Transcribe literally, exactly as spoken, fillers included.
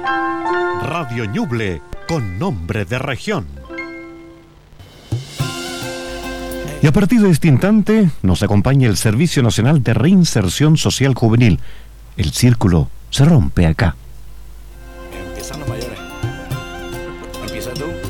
Radio Ñuble, con nombre de región. Y a partir de este instante nos acompaña el Servicio Nacional de Reinserción Social Juvenil. El círculo se rompe acá. Empiezan los mayores. Empieza tú.